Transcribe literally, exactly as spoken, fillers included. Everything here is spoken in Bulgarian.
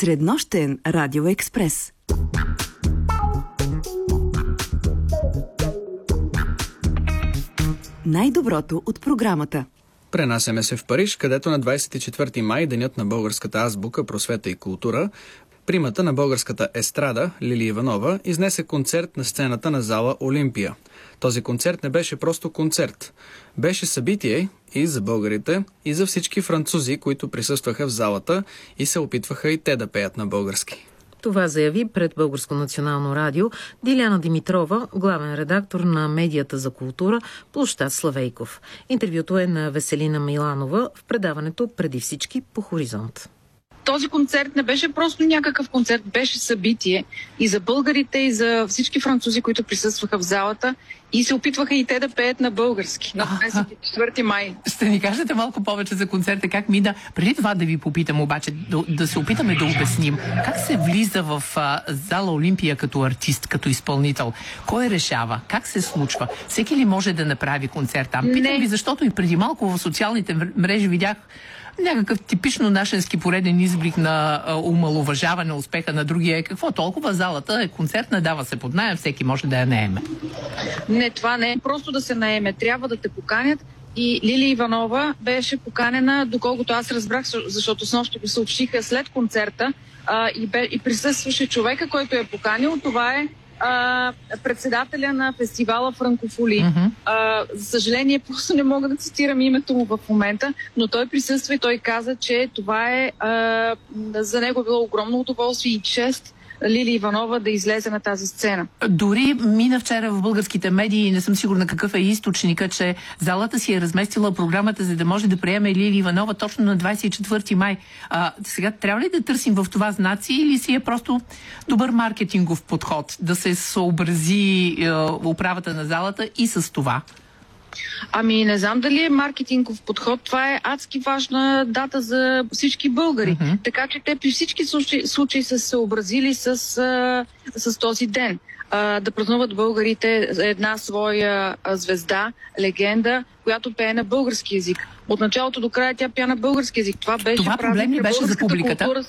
Среднощен радиоекспрес. Най-доброто от програмата. Пренасяме се в Париж, където на двадесет и четвърти май, денят на българската азбука, просвета и култура, примата на българската естрада Лили Иванова изнесе концерт на сцената на зала Олимпия. Този концерт не беше просто концерт. Беше събитие и за българите, и за всички французи, които присъстваха в залата и се опитваха и те да пеят на български. Това заяви пред Българско национално радио Диляна Димитрова, главен редактор на медията за култура площад Славейков. Интервюто е на Веселина Миланова в предаването "Преди всички" по Хоризонт. Този концерт не беше просто някакъв концерт, беше събитие и за българите, и за всички французи, които присъстваха в залата и се опитваха и те да пеят на български на двадесет и четвърти май. Ще ни кажете малко повече за концерта, как мина. Преди това да ви попитам обаче, да, да се опитаме да обясним. Как се влиза в а, зала Олимпия като артист, като изпълнител? Кой решава? Как се случва? Всеки ли може да направи концерт там? Питам ви, защото и преди малко в социалните мрежи видях някакъв типично нашенски пореден изблик на а, омаловажаване успеха на другия. Е, какво толкова залата е концертна, дава се под наем, всеки може да я наеме. Не, това не е просто да се наеме. Трябва да те поканят. И Лили Иванова беше поканена, доколкото аз разбрах, защото снощи го съобщиха след концерта а, и, бе, и присъстваше човека, който е поканил. Това е а, председателя на фестивала Франкофоли. Mm-hmm. А, за съжаление, просто не мога да цитирам името му в момента, но той присъства и той каза, че това е а, за него било огромно удоволствие и чест Лили Иванова да излезе на тази сцена. Дори мина вчера в българските медии, не съм сигурна какъв е източника, че залата си е разместила програмата, за да може да приеме Лили Иванова точно на двадесет и четвърти май. А, сега трябва ли да търсим в това знаци или си е просто добър маркетингов подход да се съобрази е, управата на залата и с това? Ами не знам дали е маркетингов подход. Това е адски важна дата за всички българи. Uh-huh. Така че те при всички случаи, случаи са се съобразили с, с, с този ден. А, да празнуват българите една своя звезда, легенда, която пее на български език. От началото до края тя пее на български език. Това беше Това проблем ли беше за публиката? Култура